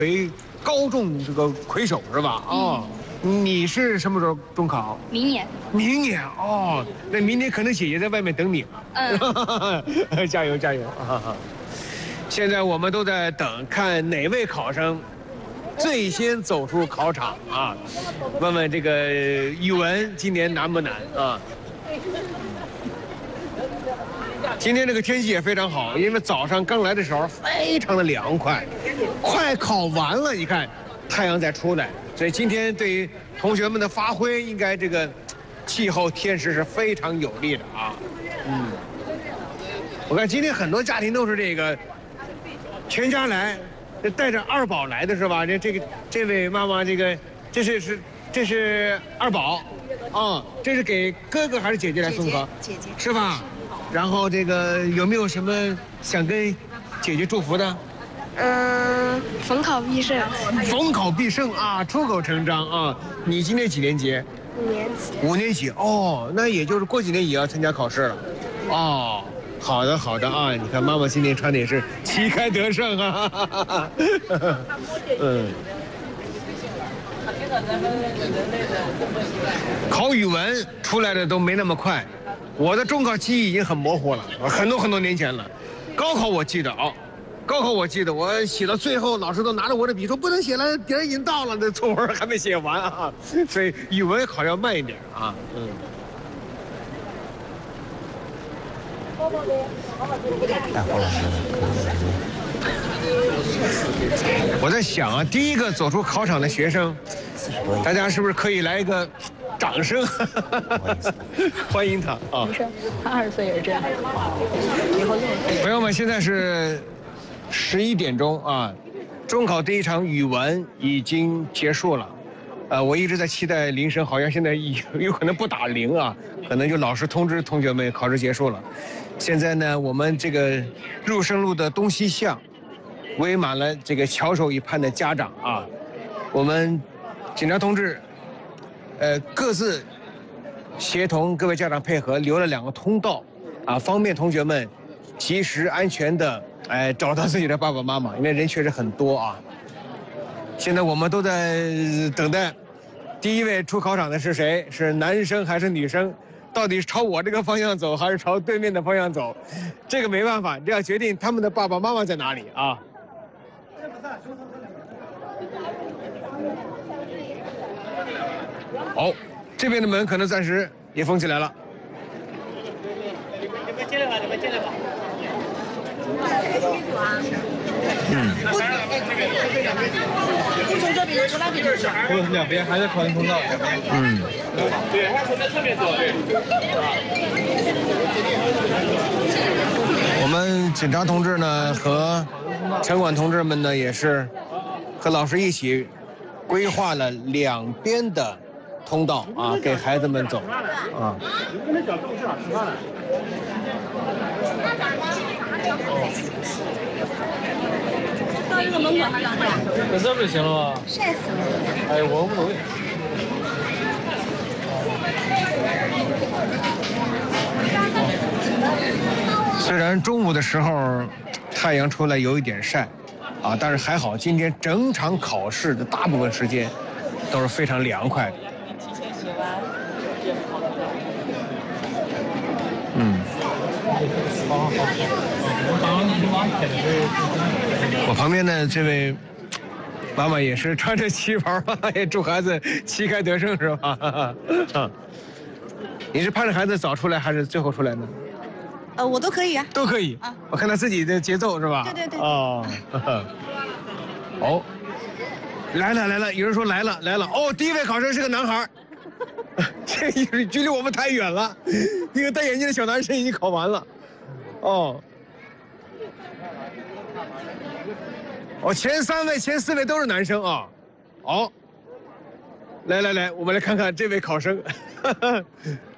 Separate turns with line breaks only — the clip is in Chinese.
为高中这个魁首是吧？哦，你是什么时候中考？
明年。
明年哦，那明年可能姐姐在外面等你。加油加油啊！现在我们都在等，看哪位考生最先走出考场啊？问问这个语文今年难不难啊？今天这个天气也非常好，因为早上刚来的时候非常的凉快，快考完了，你看太阳在出来，所以今天对于同学们的发挥，应该这个气候天时是非常有利的啊。我看今天很多家庭都是这个全家来，带着二宝来的是吧？这位妈妈，这是二宝，啊，这是给哥哥还是姐姐来送的？
姐姐
是吧？然后这个有没有什么想跟姐姐祝福的？
逢考必胜。
逢考必胜啊，出口成章啊！你今年几年级
5年级。
5年级哦，那也就是过几年也要参加考试了。哦，好的好的啊！你看妈妈今天穿的也是旗开得胜啊。考语文出来的都没那么快。我的中考记忆已经很模糊了，很多年前了。高考我记得啊，我写到最后，老师都拿着我的笔说不能写了，点已经到了，这作文还没写完啊。所以语文考要慢一点啊。我在想啊，第一个走出考场的学生，大家是不是可以来一个掌声欢迎他啊！
没事，他20岁也是这样。以后
朋友们，现在是11点钟啊，中考第一场语文已经结束了。我一直在期待铃声，好像现在有可能不打铃啊，可能就老师通知同学们考试结束了。现在呢，我们这个入生路的东西巷围满了这个翘首以盼的家长啊，我们警察同志各自协同各位家长配合，留了2个通道啊，方便同学们及时安全的找到自己的爸爸妈妈，因为人确实很多啊。现在我们都在等待第一位出考场的是谁？是男生还是女生？到底是朝我这个方向走，还是朝对面的方向走？这个没办法，这要决定他们的爸爸妈妈在哪里啊。好，这边的门可能暂时也封起来了。你们进来吧，
两边还在考生通道。对，还从这侧面走。
我们警察同志呢和城管同志们呢也是和老师一起规划了2边的通道啊，给孩子们走啊。
到这个门口还等着。
在这不就行了吗？
晒死了。
哎，我无所谓。
虽然中午的时候太阳出来有一点晒啊，但是还好，今天整场考试的大部分时间都是非常凉快的。我旁边的这位妈妈也是穿着旗袍，也祝孩子旗开得胜，是吧？你是盼着孩子早出来还是最后出来呢？
我都可以啊。
都可以啊。我看他自己的节奏是吧？
对。
哦。哦，来了，有人说来了。哦，第一位考生是个男孩。这距离我们太远了，一个戴眼镜的小男生已经考完了。哦，前4位都是男生啊。好，来，我们来看看这位考生。